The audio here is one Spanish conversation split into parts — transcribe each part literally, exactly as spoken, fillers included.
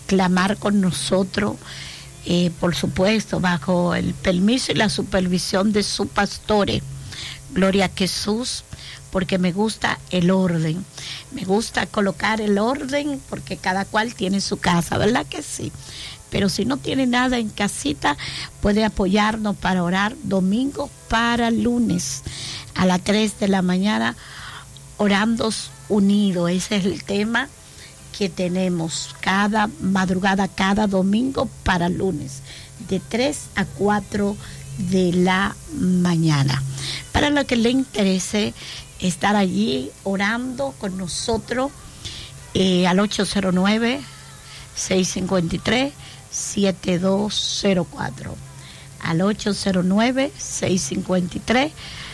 clamar con nosotros, eh, por supuesto, bajo el permiso y la supervisión de sus pastores. Gloria a Jesús, porque me gusta el orden. Me gusta colocar el orden porque cada cual tiene su casa, ¿verdad que sí? Pero si no tiene nada en casita, puede apoyarnos para orar domingo para lunes a las tres de la mañana, orando unidos. Ese es el tema que tenemos cada madrugada, cada domingo para lunes, de tres a cuatro de la mañana. Para lo que le interese estar allí orando con nosotros, eh, al ocho cero nueve, seis cinco tres, siete dos cero cuatro, al ocho cero nueve, seis cinco tres,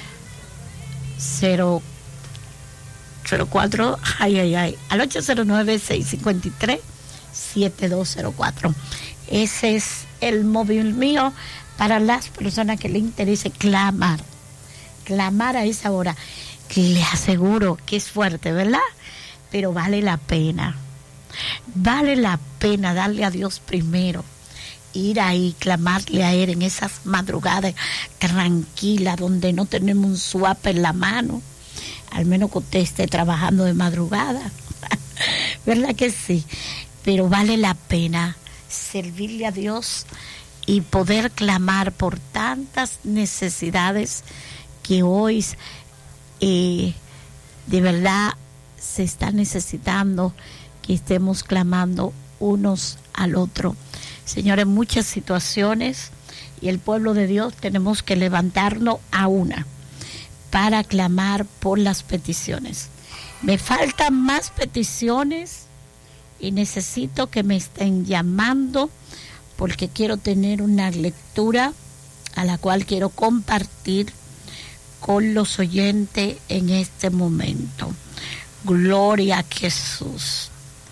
cero cuatro, ay, ay, ay, al ocho cero nueve, seis cinco tres, siete dos cero cuatro. Ese es el móvil mío para las personas que le interese clamar, clamar a esa hora, que le aseguro que es fuerte, ¿verdad? Pero vale la pena, vale la pena darle a Dios primero, ir ahí, clamarle a Él en esas madrugadas tranquilas, donde no tenemos un swap en la mano, al menos que usted esté trabajando de madrugada, ¿verdad que sí? Pero vale la pena servirle a Dios y poder clamar por tantas necesidades que hoy eh, de verdad se está necesitando que estemos clamando unos al otro. Señores, muchas situaciones, y el pueblo de Dios tenemos que levantarnos a una para clamar por las peticiones. Me faltan más peticiones y necesito que me estén llamando, porque quiero tener una lectura a la cual quiero compartir con los oyentes en este momento. Gloria a Jesús.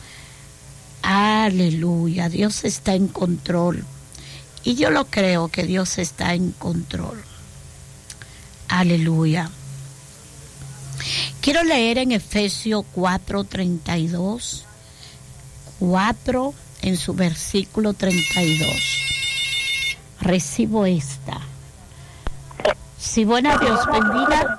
Aleluya. Dios está en control. Y yo lo creo que Dios está en control. Aleluya. Quiero leer en Efesios cuatro treinta y dos. cuatro en su versículo treinta y dos. Recibo esta. Si buena Dios bendiga.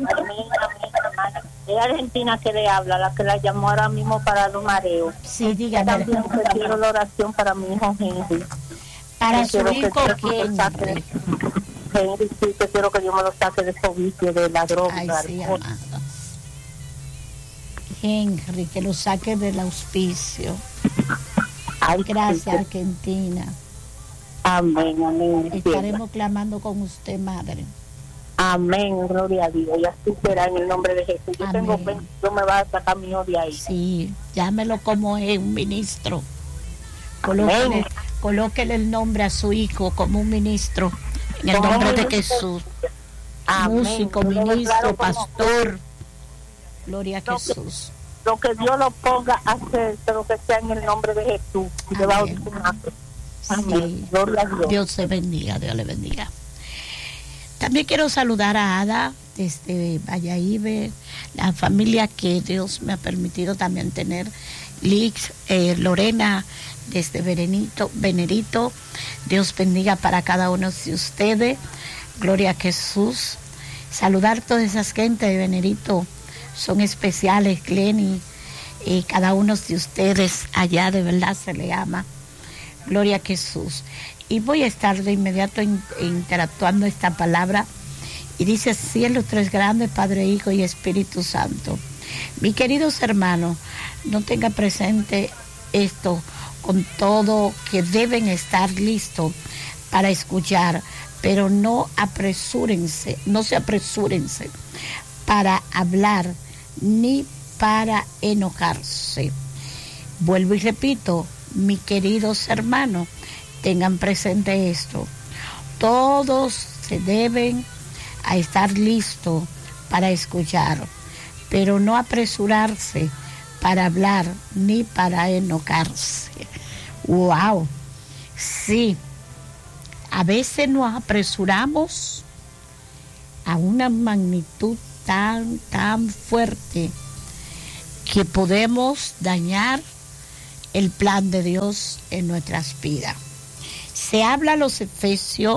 Es Argentina que le habla, la que la llamó ahora mismo para los mareos. Sí, dígame. También quiero la oración para mi hijo Henry. Para su hijo Henry. Henry, sí, que quiero que Dios me lo saque de ese vicio de la droga. Ay, sí, amado. Henry, que lo saque del auspicio. Ay, gracias, sí, Argentina. Amén, amén. Estaremos clamando con usted, madre. Amén, gloria a Dios. Y así será en el nombre de Jesús. Yo Amén. tengo veinte, yo me va a sacar mi hijo de ahí. Sí, llámelo como es un ministro. Colóquele, colóquele el nombre a su hijo como un ministro. En el nombre de Jesús. Amén. Músico, ministro, pastor. Gloria a Jesús. Lo que Dios lo ponga a hacer, pero que sea en el nombre de Jesús. Y le va a Amén. Gloria a Dios. Dios se bendiga, Dios le bendiga. También quiero saludar a Ada desde Valladolid, la familia que Dios me ha permitido también tener, Lix, eh, Lorena desde Venerito, Venerito. Dios bendiga para cada uno de ustedes. Gloria a Jesús. Saludar a todas esas gentes de Venerito. Son especiales, Glenny, y cada uno de ustedes allá de verdad se le ama. Gloria a Jesús. Y voy a estar de inmediato in, interactuando esta palabra. Y dice así en los tres grandes, Padre, Hijo y Espíritu Santo. Mis queridos hermanos, no tengan presente esto con todo, que deben estar listos para escuchar, pero no apresúrense, no se apresúrense para hablar ni para enojarse. Vuelvo y repito, mis queridos hermanos, tengan presente esto. Todos se deben a estar listos para escuchar, pero no apresurarse para hablar ni para enojarse. ¡Wow! Sí, a veces nos apresuramos a una magnitud tan, tan fuerte que podemos dañar el plan de Dios en nuestras vidas. Se habla a los Efesios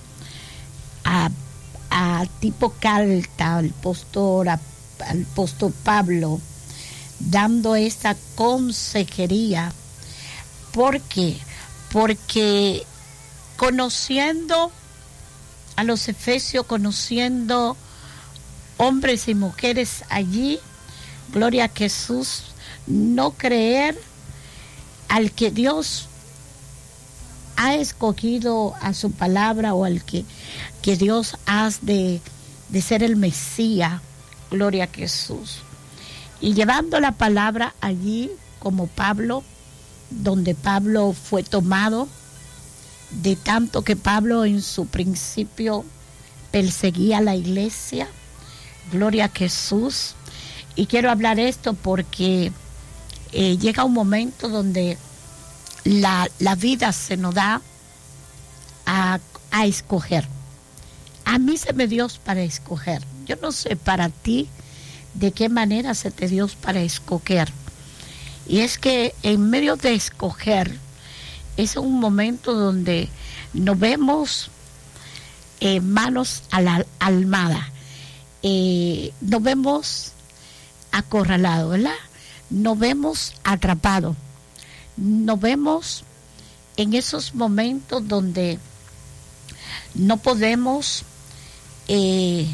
a, a tipo carta al apóstol, al apóstol Pablo, dando esta consejería. ¿Por qué? Porque conociendo a los Efesios, conociendo hombres y mujeres allí, gloria a Jesús, no creer al que Dios ha escogido a su palabra o al que, que Dios ha de, de ser el Mesías, gloria a Jesús. Y llevando la palabra allí como Pablo, donde Pablo fue tomado, de tanto que Pablo en su principio perseguía a la iglesia, gloria a Jesús. Y quiero hablar esto porque eh, llega un momento donde la, la vida se nos da a, a escoger. A mí se me dio para escoger. Yo no sé para ti de qué manera se te dio para escoger. Y es que en medio de escoger es un momento donde nos vemos eh, manos a la almada, eh, nos vemos acorralados, ¿verdad? Nos vemos atrapados, nos vemos en esos momentos donde no podemos eh,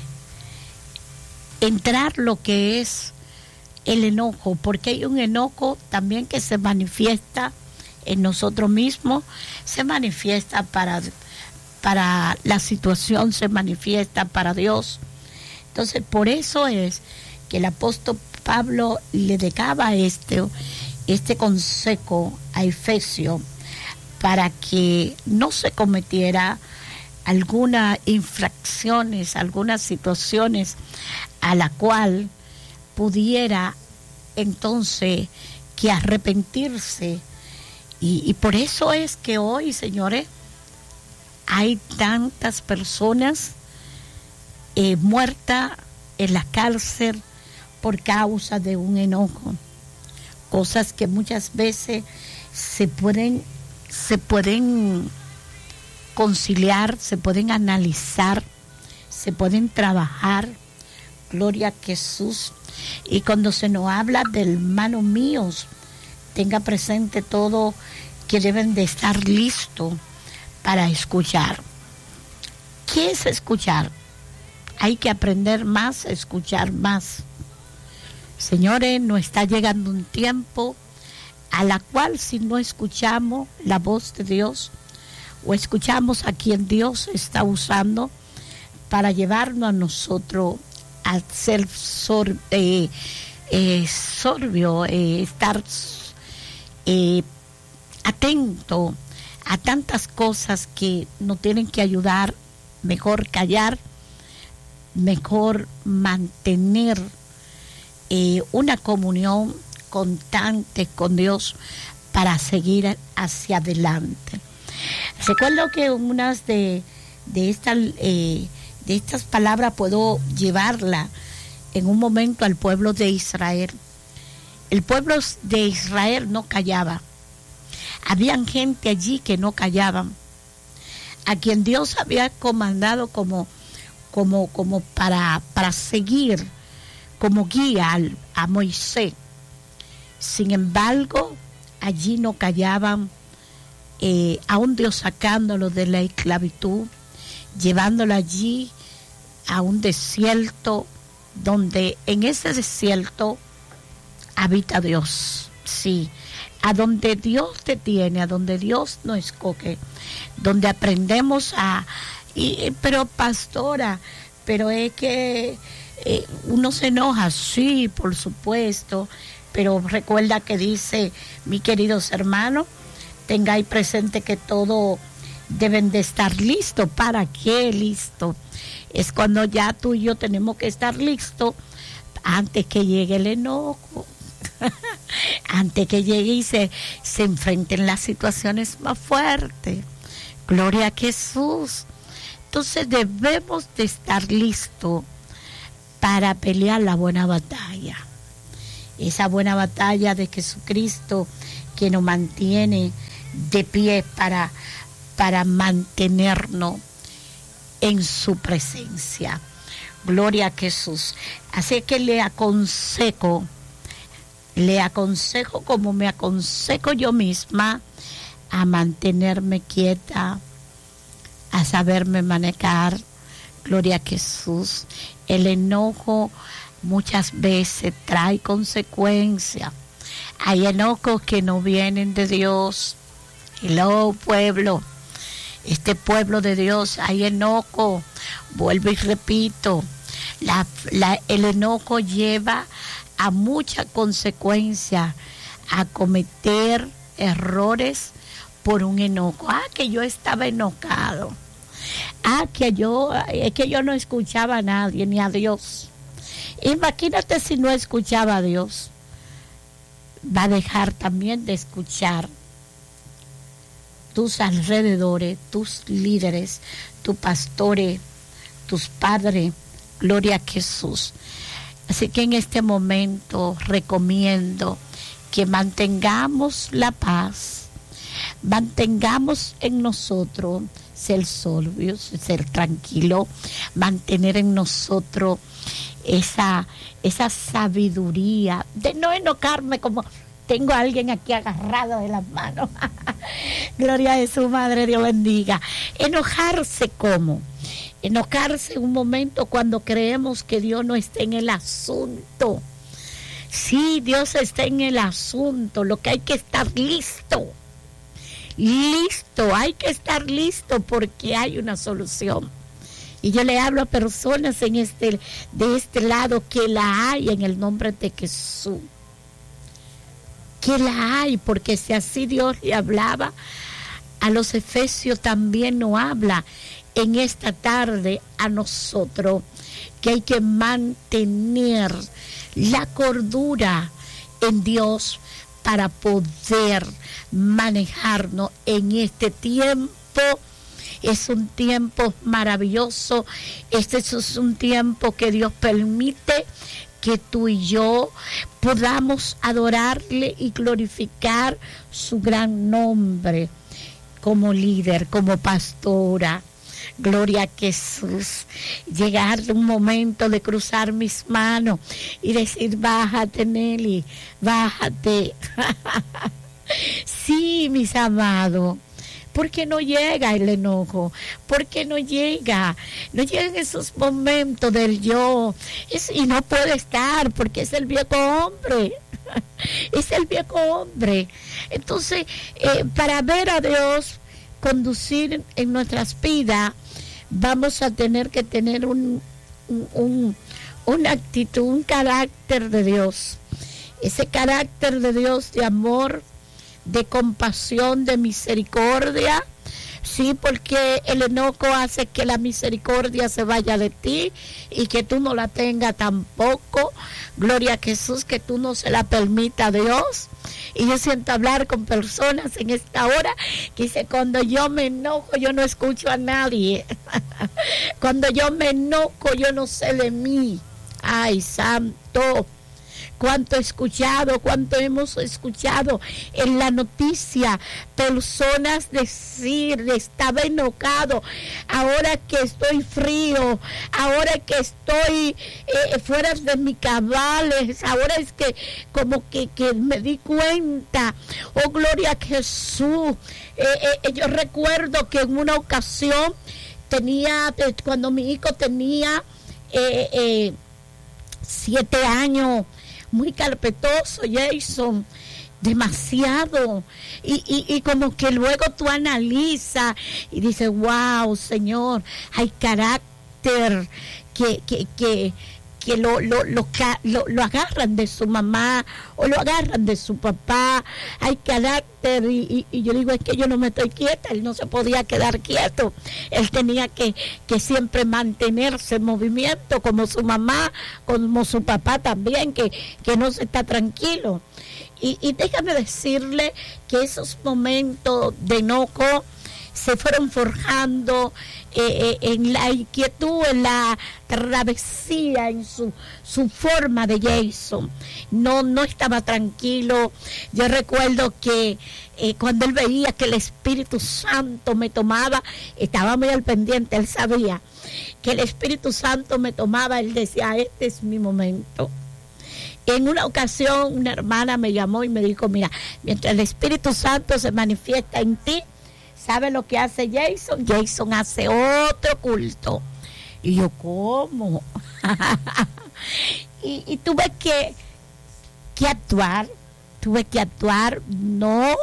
entrar lo que es el enojo, porque hay un enojo también que se manifiesta en nosotros mismos, se manifiesta para, para la situación, se manifiesta para Dios. Entonces, por eso es que el apóstol Pablo le dejaba este, este consejo a Efesios para que no se cometiera algunas infracciones, algunas situaciones a la cual pudiera entonces que arrepentirse. Y, y por eso es que hoy, señores, hay tantas personas eh, muertas en la cárcel por causa de un enojo. Cosas que muchas veces se pueden, se pueden conciliar, se pueden analizar, se pueden trabajar. Gloria a Jesús. Y cuando se nos habla del hermano míos, tenga presente todo que deben de estar listos para escuchar. ¿Qué es escuchar? Hay que aprender más, escuchar más. Señores, nos está llegando un tiempo a la cual si no escuchamos la voz de Dios o escuchamos a quien Dios está usando para llevarnos a nosotros a ser sor, eh, eh, sorbio, eh, estar eh, atento a tantas cosas que nos tienen que ayudar, mejor callar, mejor mantener eh, una comunión constante con Dios para seguir hacia adelante. Recuerdo que unas de, de estas eh, de estas palabras puedo llevarla en un momento al pueblo de Israel. El pueblo de Israel no callaba. Habían gente allí que no callaban, a quien Dios había comandado como, como, como para, para seguir como guía al, a Moisés. Sin embargo, allí no callaban, eh, aún Dios sacándolo de la esclavitud, llevándolo allí a un desierto, donde en ese desierto habita Dios, sí, a donde Dios te tiene, a donde Dios nos escoge, donde aprendemos a, y, pero pastora, pero es que eh, uno se enoja, sí, por supuesto, pero recuerda que dice, mis queridos hermanos, tengáis presente que todo deben de estar listos. ¿Para qué listo? Es cuando ya tú y yo tenemos que estar listos antes que llegue el enojo, antes que llegue y se, se enfrenten las situaciones más fuertes. Gloria a Jesús. Entonces debemos de estar listos para pelear la buena batalla. Esa buena batalla de Jesucristo que nos mantiene de pie para, para mantenernos en su presencia. Gloria a Jesús. Así que le aconsejo, le aconsejo como me aconsejo yo misma, a mantenerme quieta, a saberme manejar. Gloria a Jesús. El enojo muchas veces trae consecuencias. Hay enojos que no vienen de Dios. Hello, pueblo. Este pueblo de Dios, hay enojo. Vuelvo y repito. La, la, el enojo lleva a muchas consecuencias, a cometer errores por un enojo. Ah, que yo estaba enojado. Ah, que yo, es que yo no escuchaba a nadie, ni a Dios. Imagínate si no escuchaba a Dios. Va a dejar también de escuchar tus alrededores, tus líderes, tus pastores, tus padres. Gloria a Jesús. Así que en este momento recomiendo que mantengamos la paz, mantengamos en nosotros ser sobrios, ser tranquilo, mantener en nosotros esa, esa sabiduría de no enojarme como tengo a alguien aquí agarrado de las manos. Gloria a su Madre, Dios bendiga. Enojarse como, enojarse en un momento cuando creemos que Dios no está en el asunto. Sí, Dios está en el asunto, lo que hay que estar listo. Listo, hay que estar listo porque hay una solución. Y yo le hablo a personas en este, de este lado que la hay en el nombre de Jesús. Que la hay, porque si así Dios le hablaba, a los efesios también nos habla en esta tarde a nosotros, que hay que mantener la cordura en Dios para poder manejarnos en este tiempo. Es un tiempo maravilloso. Este es un tiempo que Dios permite que tú y yo podamos adorarle y glorificar su gran nombre como líder, como pastora. Gloria a Jesús. Llegar un momento de cruzar mis manos y decir, bájate, Nelly, bájate. Sí, mis amados. ¿Por qué no llega el enojo? ¿Por qué no llega? No llegan esos momentos del yo. Es, y no puede estar porque es el viejo hombre. Es el viejo hombre. Entonces, eh, para ver a Dios conducir en nuestras vidas, vamos a tener que tener un, un, un, una actitud, un carácter de Dios. Ese carácter de Dios de amor, de compasión, de misericordia. Sí, porque el enojo hace que la misericordia se vaya de ti y que tú no la tengas tampoco. Gloria a Jesús, que tú no se la permita a Dios. Y yo siento hablar con personas en esta hora que dice, cuando yo me enojo yo no escucho a nadie. Cuando yo me enojo yo no sé de mí. Ay, santo. Cuánto he escuchado, cuánto hemos escuchado en la noticia, personas decir, estaba enojado, ahora que estoy frío, ahora que estoy eh, fuera de mis cabales, ahora es que como que, que me di cuenta. Oh, gloria a Jesús. Eh, eh, yo recuerdo que en una ocasión tenía, cuando mi hijo tenía eh, eh, siete años, muy carpetoso, Jason, demasiado, y, y, y como que luego tú analizas y dices, wow, Señor, hay carácter que, que, que, que lo, lo, lo, lo, lo agarran de su mamá o lo agarran de su papá, hay carácter, y, y, y yo digo, es que yo no me estoy quieta, él no se podía quedar quieto, él tenía que, que siempre mantenerse en movimiento, como su mamá, como su papá también, que, que no se está tranquilo. Y, y déjame decirle que esos momentos de enojo se fueron forjando eh, eh, en la inquietud, en la travesía, en su, su forma de Jason. No, no estaba tranquilo. Yo recuerdo que eh, cuando él veía que el Espíritu Santo me tomaba, estaba muy al pendiente, él sabía que el Espíritu Santo me tomaba, él decía, este es mi momento. En una ocasión una hermana me llamó y me dijo, mira, mientras el Espíritu Santo se manifiesta en ti, ¿sabe lo que hace Jason? Jason hace otro culto. Y yo, ¿cómo? y, y tuve que, que actuar, tuve que actuar, no,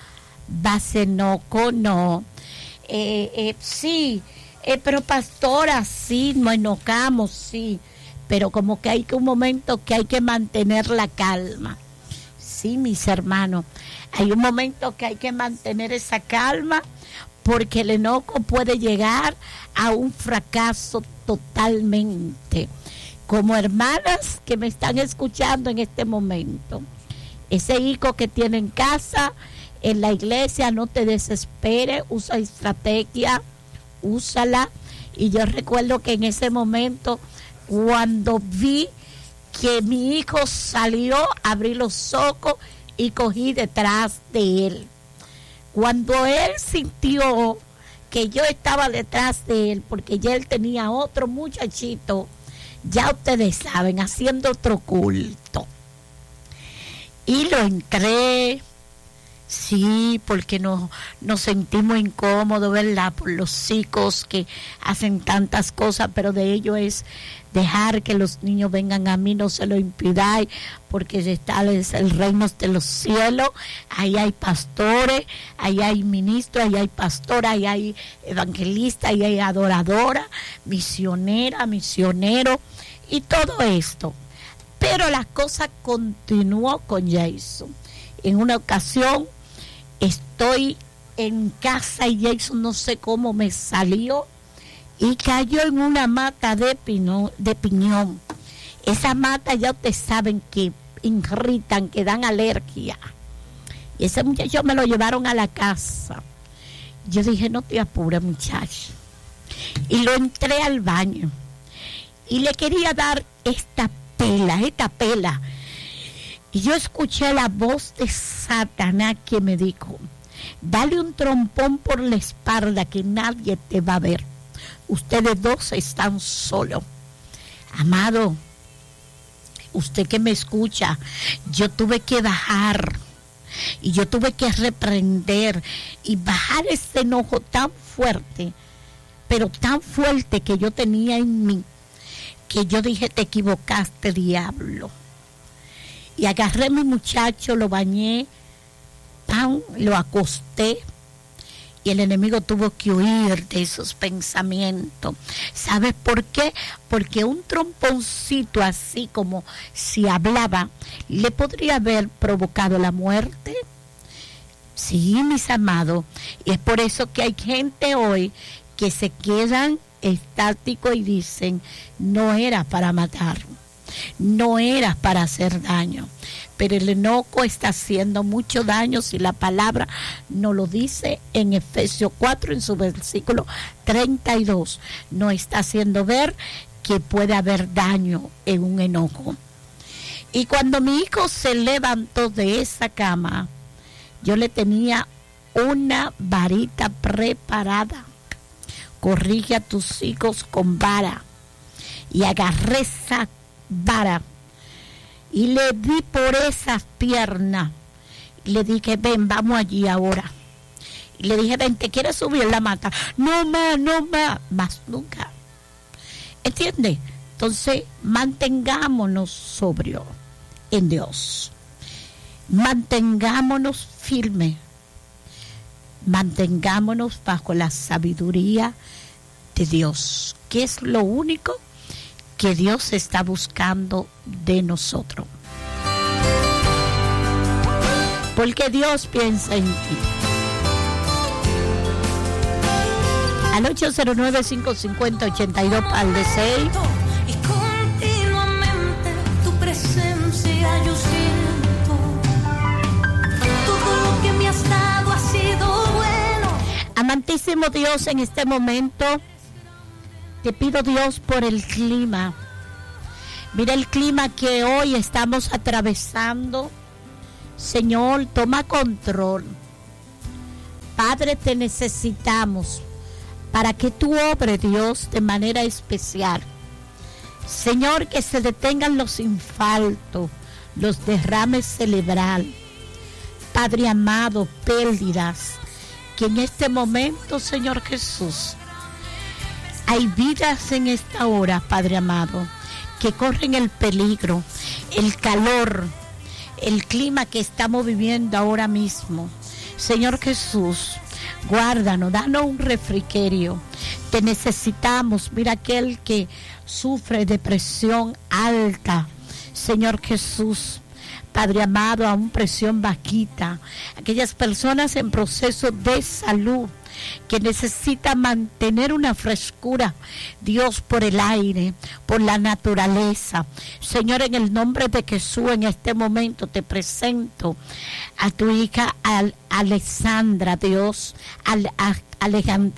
Basenoco, no. Eh, eh, sí, eh, pero pastora, sí, nos enojamos, sí, pero como que hay que un momento que hay que mantener la calma. Sí, mis hermanos, hay un momento que hay que mantener esa calma, porque el enojo puede llegar a un fracaso totalmente. Como hermanas que me están escuchando en este momento, ese hijo que tiene en casa, en la iglesia, no te desesperes, usa estrategia, úsala. Y yo recuerdo que en ese momento, cuando vi que mi hijo salió, abrí los ojos y cogí detrás de él. Cuando él sintió que yo estaba detrás de él, porque ya él tenía otro muchachito, ya ustedes saben, haciendo otro culto. Y lo entré, sí, porque nos, nos sentimos incómodos, ¿verdad? Por los hijos que hacen tantas cosas, pero de ello es dejar que los niños vengan a mí, no se lo impidáis, porque está el reino de los cielos. Ahí hay pastores, ahí hay ministros, ahí hay pastoras, ahí hay evangelistas, ahí hay adoradora, misionera, misionero y todo esto. Pero la cosa continuó con Jason. En una ocasión estoy en casa y Jason no sé cómo me salió y cayó en una mata de, pino, de piñón. Esas matas ya ustedes saben que irritan, que dan alergia. Y ese muchacho me lo llevaron a la casa. Yo dije, no te apures, muchacho. Y lo entré al baño. Y le quería dar esta pela, esta pela. Y yo escuché la voz de Satanás que me dijo, dale un trompón por la espalda que nadie te va a ver. Ustedes dos están solos. Amado, usted que me escucha, yo tuve que bajar y yo tuve que reprender y bajar ese enojo tan fuerte, pero tan fuerte que yo tenía en mí, que yo dije, te equivocaste, diablo. Y agarré a mi muchacho, lo bañé, pan, lo acosté. Y el enemigo tuvo que huir de esos pensamientos. ¿Sabes por qué? Porque un tromponcito así como si hablaba, le podría haber provocado la muerte. Sí, mis amados. Y es por eso que hay gente hoy que se quedan estáticos y dicen, no era para matar, no era para hacer daño. Pero el enojo está haciendo mucho daño, si la palabra nos lo dice en Efesios cuatro, en su versículo treinta y dos. Nos está haciendo ver que puede haber daño en un enojo. Y cuando mi hijo se levantó de esa cama, yo le tenía una varita preparada. Corrige a tus hijos con vara. Y agarré esa vara y le di por esas piernas y le dije, ven, vamos allí ahora. Y le dije, ven, ¿te quieres subir la mata? No más, no más, más nunca. ¿Entiendes? Entonces, mantengámonos sobrios en Dios. Mantengámonos firmes. Mantengámonos bajo la sabiduría de Dios, que es lo único que Dios está buscando de nosotros. Porque Dios piensa en ti. Al ocho cero nueve, cinco cinco cero, ocho dos par de seis. Y continuamente tu presencia yo siento. Todo lo que me has dado ha sido bueno. Amantísimo Dios, en este momento te pido, Dios, por el clima. Mira el clima que hoy estamos atravesando. Señor, toma control. Padre, te necesitamos para que tú obres, Dios, de manera especial. Señor, que se detengan los infartos, los derrames cerebrales. Padre amado, pérdidas. Que en este momento, Señor Jesús, hay vidas en esta hora, Padre amado, que corren el peligro, el calor, el clima que estamos viviendo ahora mismo. Señor Jesús, guárdanos, danos un refrigerio. Te necesitamos. Mira aquel que sufre depresión alta. Señor Jesús, Padre amado, a una presión bajita, aquellas personas en proceso de salud que necesitan mantener una frescura, Dios, por el aire, por la naturaleza. Señor, en el nombre de Jesús, en este momento te presento a tu hija Al Alexandra, Dios, Al Alejand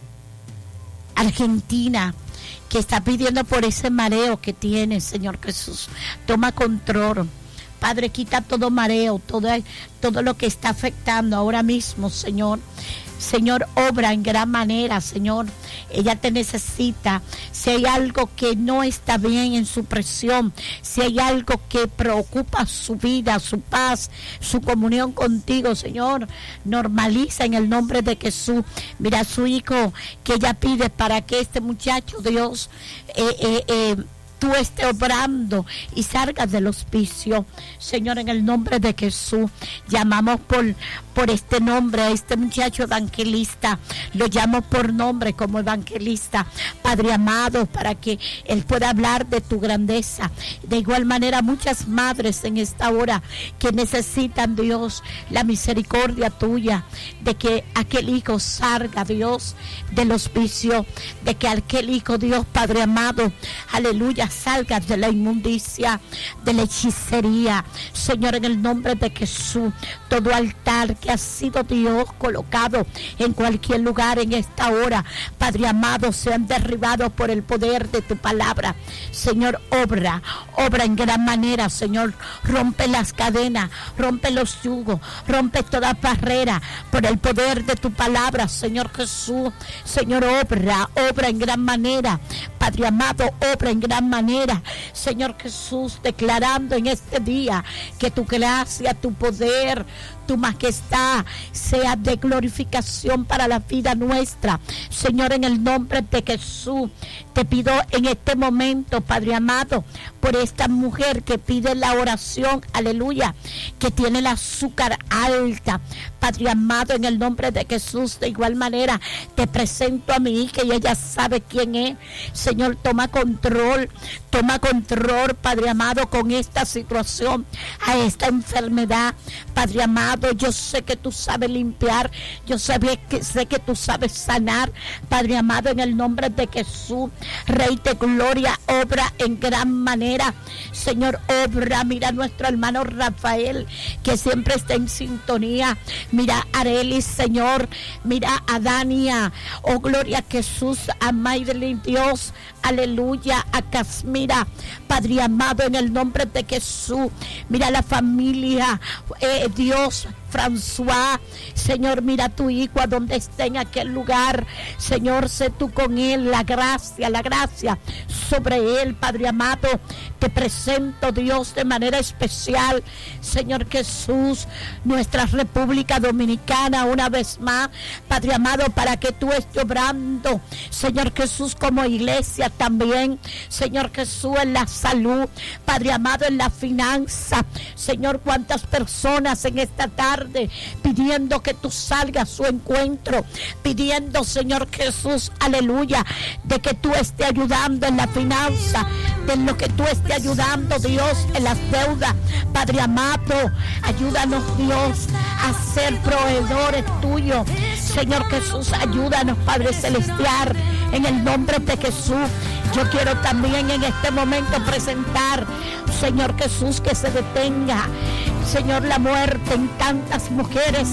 Argentina, que está pidiendo por ese mareo que tiene. Señor Jesús, toma control. Padre, quita todo mareo, todo, todo lo que está afectando ahora mismo, Señor. Señor, obra en gran manera, Señor. Ella te necesita. Si hay algo que no está bien en su presión, si hay algo que preocupa su vida, su paz, su comunión contigo, Señor, normaliza en el nombre de Jesús. Mira a su hijo que ella pide para que este muchacho, Dios, eh, eh, eh, tú estés obrando y salgas del hospicio. Señor, en el nombre de Jesús, llamamos por, por este nombre a este muchacho evangelista. Lo llamo por nombre como evangelista, Padre amado, para que él pueda hablar de tu grandeza. De igual manera, muchas madres en esta hora que necesitan, Dios, la misericordia tuya, de que aquel hijo salga, Dios, del hospicio, de que aquel hijo, Dios, Padre amado, aleluya, salga de la inmundicia, de la hechicería. Señor, en el nombre de Jesús, todo altar que ha sido, Dios, colocado en cualquier lugar en esta hora, Padre amado, sean derribados por el poder de tu palabra. Señor, obra, obra en gran manera, Señor. Rompe las cadenas, rompe los yugos, rompe toda barrera por el poder de tu palabra, Señor Jesús. Señor, obra, obra en gran manera, Padre amado, obra en gran manera, Señor Jesús, declarando en este día que tu gracia, tu poder, tu majestad sea de glorificación para la vida nuestra. Señor, en el nombre de Jesús, te pido en este momento, Padre amado, por esta mujer que pide la oración, aleluya, que tiene el azúcar alta. Padre amado, en el nombre de Jesús, de igual manera, te presento a mi hija y ella sabe quién es. Señor, toma control, toma control, Padre amado, con esta situación, a esta enfermedad. Padre amado, yo sé que tú sabes limpiar, yo sé que, sé que tú sabes sanar. Padre amado, en el nombre de Jesús, Rey de gloria, obra en gran manera. Señor, obra. Mira a nuestro hermano Rafael, que siempre está en sintonía. Mira a Arelis, Señor. Mira a Dania. Oh, gloria a Jesús, a Maylin, Dios. Aleluya, a Casmira. Padre amado, en el nombre de Jesús. Mira a la familia, eh, Dios, François, Señor, mira a tu hijo a donde esté en aquel lugar. Señor, sé tú con él, la gracia, la gracia sobre él, Padre amado. Te presento, Dios, de manera especial, Señor Jesús, nuestra República Dominicana, una vez más, Padre amado, para que tú estés obrando, Señor Jesús, como iglesia también, Señor Jesús, en la salud, Padre amado, en la finanza. Señor, cuántas personas en esta tarde pidiendo que tú salgas a su encuentro, pidiendo, Señor Jesús, aleluya, de que tú estés ayudando en la finanza, de lo que tú estés ayudando, Dios, en las deudas. Padre amado, ayúdanos, Dios, a ser proveedores tuyos. Señor Jesús, ayúdanos, Padre celestial, en el nombre de Jesús. Yo quiero también en este momento presentar, Señor Jesús, que se detenga, Señor, la muerte en tantas mujeres,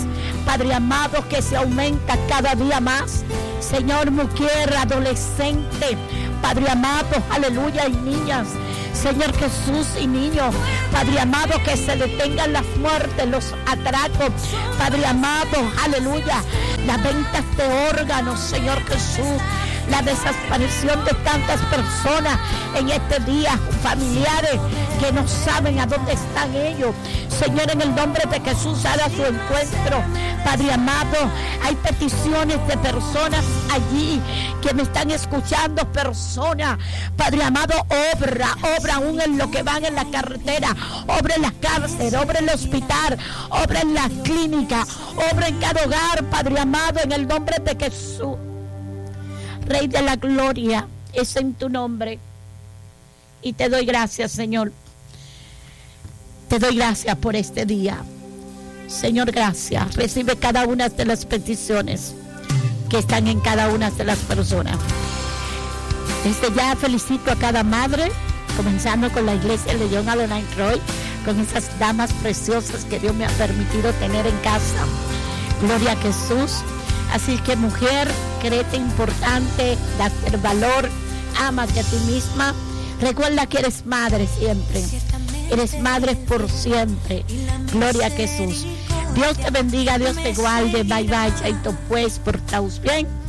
Padre amado, que se aumenta cada día más. Señor, mujer, adolescente, Padre amado, aleluya, y niñas, Señor Jesús, y niños, Padre amado, que se detengan las muertes, los atracos, Padre amado, aleluya, las ventas de órganos, Señor Jesús, la desaparición de tantas personas en este día, familiares que no saben a dónde están ellos. Señor, en el nombre de Jesús, haga su encuentro. Padre amado, hay peticiones de personas allí que me están escuchando, personas. Padre amado, obra, obra aún en lo que van en la carretera, obra en la cárcel, obra en el hospital, obra en la clínica, obra en cada hogar, Padre amado, en el nombre de Jesús. Rey de la gloria, es en tu nombre. Y te doy gracias, Señor. Te doy gracias por este día. Señor, gracias. Recibe cada una de las peticiones que están en cada una de las personas. Desde ya felicito a cada madre, comenzando con la iglesia de John Adonai Roy, con esas damas preciosas que Dios me ha permitido tener en casa. Gloria a Jesús. Así que, mujer, créete importante, date el valor, ámate a ti misma. Recuerda que eres madre siempre. Eres madre por siempre. Gloria a Jesús. Dios te bendiga, Dios te guarde. Bye bye, chaito pues, portaos bien.